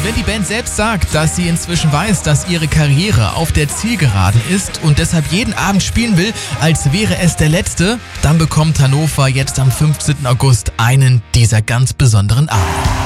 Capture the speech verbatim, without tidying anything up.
Wenn die Band selbst sagt, dass sie inzwischen weiß, dass ihre Karriere auf der Zielgeraden ist und deshalb jeden Abend spielen will, als wäre es der letzte, dann bekommt Hannover jetzt am fünfzehnten August einen dieser ganz besonderen Abende.